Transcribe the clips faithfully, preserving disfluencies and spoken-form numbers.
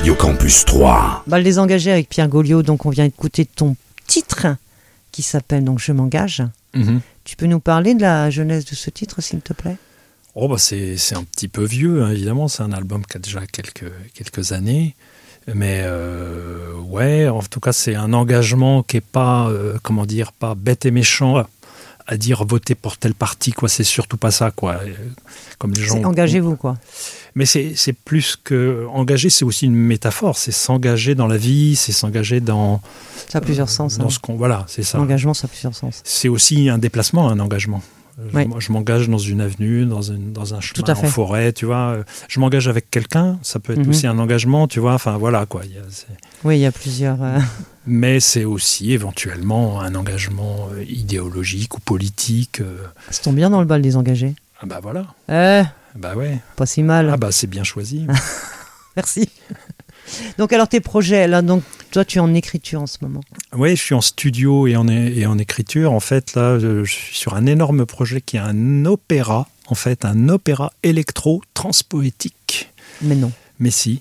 Radio Campus trois. Bal des engagés avec Pierre Gauliot, donc on vient écouter ton titre qui s'appelle donc Je m'engage. Mm-hmm. Tu peux nous parler de la jeunesse de ce titre, s'il te plaît ? Oh bah c'est, c'est un petit peu vieux, hein, évidemment, c'est un album qui a déjà quelques, quelques années. Mais euh, ouais, en tout cas, c'est un engagement qui n'est pas, euh, comment dire, pas bête et méchant à dire voter pour tel parti, quoi. C'est surtout pas ça, quoi. Comme les gens. C'est engagez-vous, quoi. Mais c'est, c'est plus que engager, c'est aussi une métaphore. C'est s'engager dans la vie, c'est s'engager dans. Ça a plusieurs euh, sens. Dans hein. ce qu'on, voilà, c'est ça. L'engagement, ça a plusieurs sens. C'est aussi un déplacement, un engagement. Ouais. Je, je m'engage dans une avenue, dans, une, dans un chemin en forêt, tu vois. Je m'engage avec quelqu'un, ça peut être mm-hmm. aussi un engagement, tu vois. Enfin, voilà, quoi. Il y a, c'est... Oui, il y a plusieurs... Euh... Mais c'est aussi éventuellement un engagement idéologique ou politique. Ça tombe bien dans le bal des engagés. Ah bah voilà. Euh, bah ouais. Pas si mal. Ah bah c'est bien choisi. Merci. Donc alors tes projets, là, donc toi tu es en écriture en ce moment. Oui, je suis en studio et en, et en écriture. En fait, là, je, je suis sur un énorme projet qui est un opéra, en fait, un opéra électro-transpoétique. Mais non. Mais si.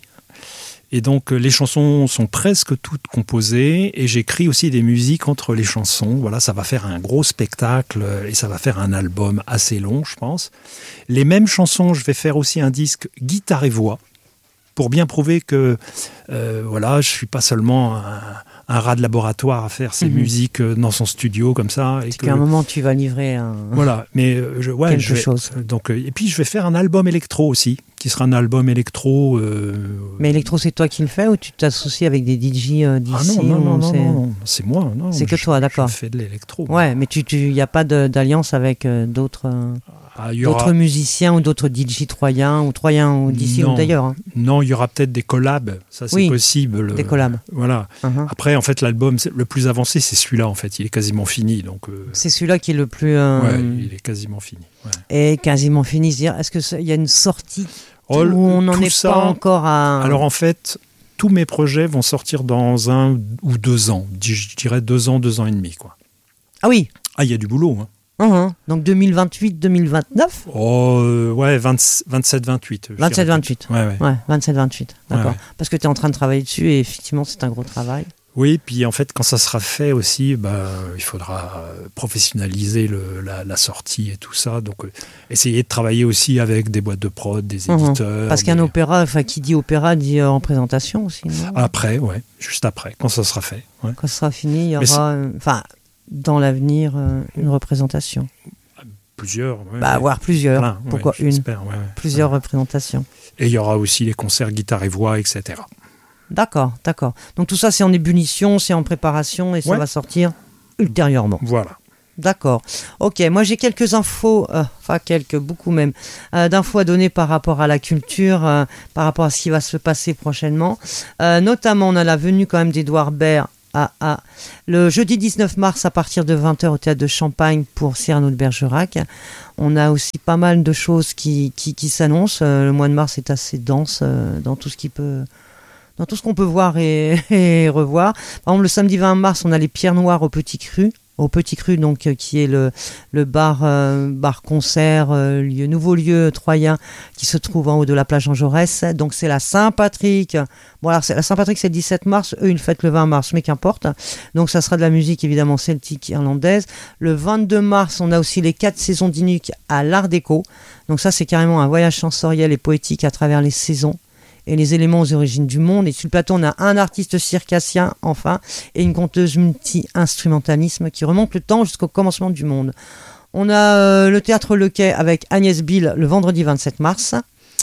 Et donc, les chansons sont presque toutes composées et j'écris aussi des musiques entre les chansons. Voilà, ça va faire un gros spectacle et ça va faire un album assez long, je pense. Les mêmes chansons, je vais faire aussi un disque guitare et voix pour bien prouver que, euh, voilà, je suis pas seulement un, un rat de laboratoire à faire ces mmh. musiques dans son studio comme ça. Et c'est que, qu'à un moment, tu vas livrer un... Voilà, mais je, ouais, quelque je vais, chose. Donc, et puis, je vais faire un album électro aussi, qui sera un album électro. Euh, mais électro, c'est toi qui le fais ou tu t'associes avec des D J euh, d'ici? Ah non, non, non, non, c'est... non, non, c'est moi. Non, c'est que je, toi, d'accord. Je fais de l'électro. Ouais, mais il n'y a pas de, d'alliance avec euh, d'autres, euh, ah, aura... d'autres musiciens ou d'autres D J troyens ou troyens ou d'ici non. ou d'ailleurs. Hein. Non, il y aura peut-être des collabs, ça c'est oui, possible. Des collabs. Voilà. Uh-huh. Après, en fait, l'album le plus avancé, c'est celui-là, en fait. Il est quasiment fini. Donc, euh... c'est celui-là qui est le plus... Euh... Ouais, il est quasiment fini. Ouais. Et quasiment fini, c'est-à-dire, est-ce qu'il y a une sortie oh, où on n'en est ça, pas encore à... Alors en fait, tous mes projets vont sortir dans un ou deux ans. Je dirais deux ans, deux ans et demi, quoi. Ah oui. Ah, il y a du boulot, hein. Uh-huh. Donc deux mille vingt-huit deux mille vingt-neuf Oh, euh, ouais, vingt-sept vingt-huit. vingt-sept vingt-huit. Ouais, ouais. ouais vingt-sept vingt-huit, d'accord. Ouais, ouais. Parce que tu es en train de travailler dessus et effectivement, c'est un gros travail. Oui, puis en fait, quand ça sera fait aussi, bah, il faudra professionnaliser le, la, la sortie et tout ça. Donc, euh, essayer de travailler aussi avec des boîtes de prod, des éditeurs. Mmh. Parce qu'un des... opéra, enfin, qui dit opéra dit euh, en présentation aussi, non ? Après, ouais, juste après, quand ça sera fait. Ouais. Quand ça sera fini, il y aura, enfin, euh, dans l'avenir, euh, une représentation. Plusieurs. Ouais, bah, ouais. voire plusieurs. Plein, pourquoi ouais, une ouais, ouais. Plusieurs ouais. représentations. Et il y aura aussi les concerts guitare et voix, et cetera. D'accord, d'accord. Donc tout ça, c'est en ébullition, c'est en préparation et ça ouais. va sortir ultérieurement. Voilà. D'accord. Ok, moi j'ai quelques infos, euh, enfin quelques, beaucoup même, euh, d'infos à donner par rapport à la culture, euh, par rapport à ce qui va se passer prochainement. Euh, notamment, on a la venue quand même d'Édouard Baird à, à, le jeudi dix-neuf mars à partir de vingt heures au Théâtre de Champagne pour Cyrano de Bergerac. On a aussi pas mal de choses qui, qui, qui s'annoncent. Euh, le mois de mars est assez dense euh, dans tout ce qui peut... dans tout ce qu'on peut voir et, et revoir. Par exemple, le samedi vingt mars, on a les Pierres Noires au Petit Cru, au Petit Cru, donc euh, qui est le, le bar, euh, bar concert, euh, lieu, nouveau lieu troyen qui se trouve en haut de la plage Jean Jaurès. Donc c'est la Saint-Patrick. Bon alors c'est, la Saint-Patrick c'est le dix-sept mars, eux ils fêtent le vingt mars, mais qu'importe. Donc ça sera de la musique évidemment celtique irlandaise. Le vingt-deux mars, on a aussi les quatre saisons d'Inuk à l'Art Déco. Donc ça c'est carrément un voyage sensoriel et poétique à travers les saisons et les éléments aux origines du monde. Et sur le plateau, on a un artiste circassien, enfin, et une conteuse multi-instrumentalisme qui remonte le temps jusqu'au commencement du monde. On a euh, le Théâtre Le Quai avec Agnès Bill le vendredi vingt-sept mars.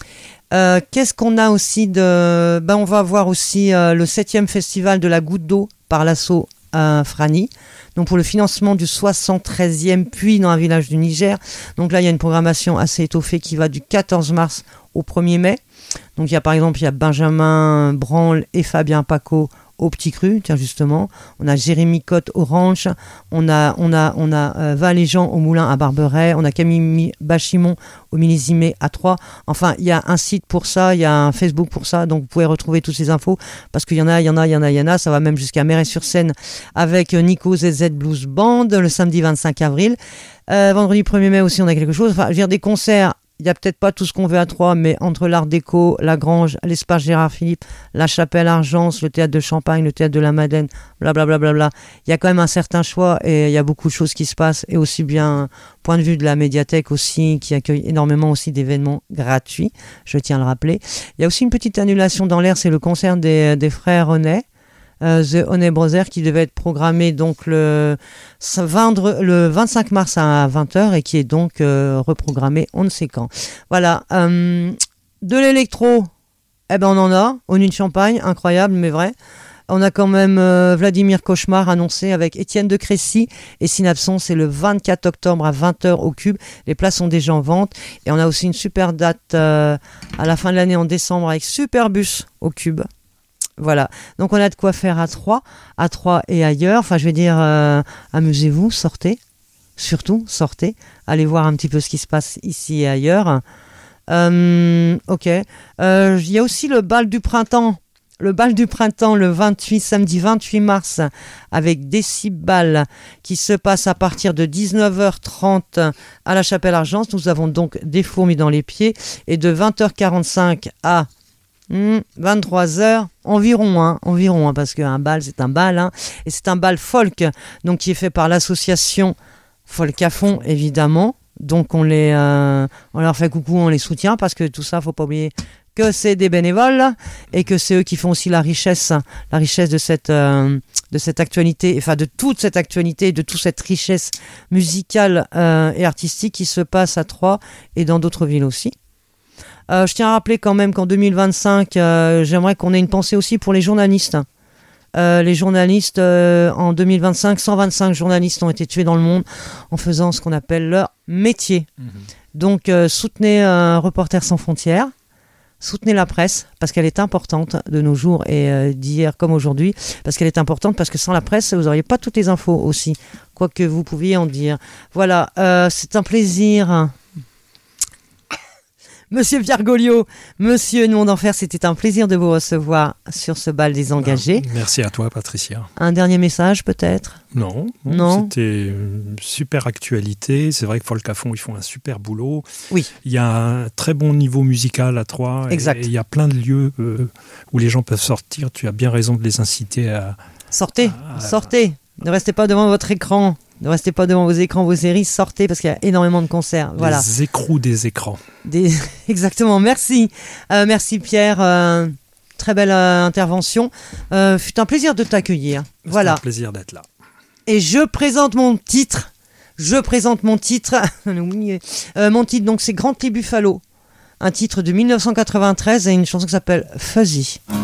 Euh, qu'est-ce qu'on a aussi de... Ben, on va avoir aussi euh, le septième festival de la goutte d'eau par l'asso euh, Frani. Donc pour le financement du soixante-treizième puits dans un village du Niger. Donc là, il y a une programmation assez étoffée qui va du quatorze mars au premier mai. Donc il y a par exemple il y a Benjamin Branle et Fabien Paco au Petit Cru, tiens justement. On a Jérémy Cotte au Ranch, on a on a on a euh, Val et Jean au Moulin à Barberet, on a Camille Bachimon au Millésimé à Troyes. Enfin, il y a un site pour ça, il y a un Facebook pour ça, donc vous pouvez retrouver toutes ces infos parce qu'il y en a, il y en a, il y en a, il y en a. Ça va même jusqu'à Méret-sur-Seine avec Nico Z Z Blues Band le samedi vingt-cinq avril. Euh, vendredi premier mai aussi, on a quelque chose. Enfin, je veux dire des concerts il n'y a peut-être pas tout ce qu'on veut à Troyes, mais entre l'Art déco, la Grange, l'espace Gérard Philippe, la Chapelle Argence, le théâtre de Champagne, le théâtre de la Madeleine, blablabla, bla, bla, bla, il y a quand même un certain choix et il y a beaucoup de choses qui se passent. Et aussi bien, point de vue de la médiathèque aussi, qui accueille énormément aussi d'événements gratuits, je tiens à le rappeler. Il y a aussi une petite annulation dans l'air, c'est le concert des, des frères Honnet. Uh, The Honey Brothers qui devait être programmé donc le, le vingt-cinq mars à vingt heures et qui est donc euh, reprogrammé on ne sait quand. Voilà. Um, de l'électro, eh ben on en a. Au Nuit de Champagne, incroyable mais vrai. On a quand même euh, Vladimir Cauchemar annoncé avec Étienne de Crécy et Synapson, c'est le vingt-quatre octobre à vingt heures au Cube. Les places sont déjà en vente et on a aussi une super date euh, à la fin de l'année en décembre avec Superbus au Cube. Voilà, donc on a de quoi faire à Troyes, à Troyes et ailleurs. Enfin, je vais dire, euh, amusez-vous, sortez, surtout sortez, allez voir un petit peu ce qui se passe ici et ailleurs. Euh, ok, il euh, y a aussi le bal du printemps, le bal du printemps le vingt-huit, samedi vingt-huit mars, avec Décibal, qui se passe à partir de dix-neuf heures trente à la Chapelle Argence. Nous avons donc des fourmis dans les pieds et de vingt heures quarante-cinq à Mmh, vingt-trois heures environ, hein, environ hein, parce qu'un bal c'est un bal hein, et c'est un bal folk donc qui est fait par l'association Folk à fond évidemment, donc on les euh, on leur fait coucou, on les soutient parce que tout ça faut pas oublier que c'est des bénévoles et que c'est eux qui font aussi la richesse la richesse de cette euh, de cette actualité, enfin de toute cette actualité, de toute cette richesse musicale euh, et artistique qui se passe à Troyes et dans d'autres villes aussi. Euh, je tiens à rappeler quand même qu'en deux mille vingt-cinq, euh, j'aimerais qu'on ait une pensée aussi pour les journalistes. Euh, les journalistes, euh, en deux mille vingt-cinq, cent vingt-cinq journalistes ont été tués dans le monde en faisant ce qu'on appelle leur métier. Mmh. Donc euh, soutenez euh, Reporters sans frontières, soutenez la presse parce qu'elle est importante de nos jours et euh, d'hier comme aujourd'hui, parce qu'elle est importante parce que sans la presse, vous n'auriez pas toutes les infos aussi, quoi que vous pouviez en dire. Voilà, euh, c'est un plaisir. Monsieur Pierre Goliot, Monsieur Monde d'Enfer, c'était un plaisir de vous recevoir sur ce bal des engagés. Merci à toi, Patricia. Un dernier message, peut-être ? Non, non. C'était une super actualité. C'est vrai que Folk à fond, ils font un super boulot. Oui. Il y a un très bon niveau musical à Troyes. Exact. Et, et il y a plein de lieux euh, où les gens peuvent sortir. Tu as bien raison de les inciter à... Sortez, à, à... sortez. Ne restez pas devant votre écran. Ne restez pas devant vos écrans, vos séries, sortez parce qu'il y a énormément de concerts. Voilà. Les écrous des écrans. Des... Exactement, merci. Euh, merci Pierre, euh, très belle euh, intervention. Euh, fut un plaisir de t'accueillir. C'est voilà. un plaisir d'être là. Et je présente mon titre. Je présente mon titre. euh, mon titre, donc c'est Grand Clé Buffalo. Un titre de mille neuf cent quatre-vingt-treize et une chanson qui s'appelle Fuzzy.